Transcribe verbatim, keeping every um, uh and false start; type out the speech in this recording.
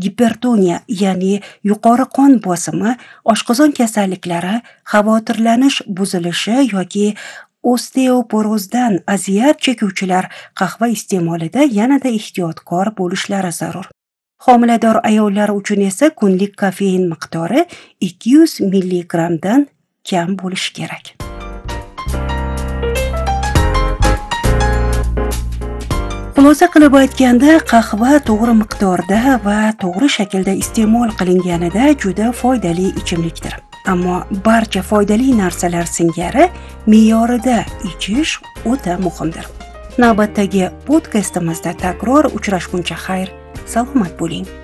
gipertoniya, ya'ni yuqori qon bosimi, oshqozon kasalliklari, xavotirlanish buzilishi yoki osteoporozdan aziyat chekuvchilar qahva iste'molida yanada ehtiyotkor bo'lishlari zarur. Homilador ayollar uchun esa kunlik kofein miqdori ikki yuz milligrammdan kam bo'lishi kerak. Xulosa qilib aytganda, qahva to'g'ri miqdorda va to'g'ri shaklda iste'mol qilinganida juda foydali ichimlikdir. Ammo barcha foydali narsalar singari me'yorida ichish o'ta muhimdir. Navbatdagi podkastimizda takror uchrashguncha xayr, salomat bo'ling.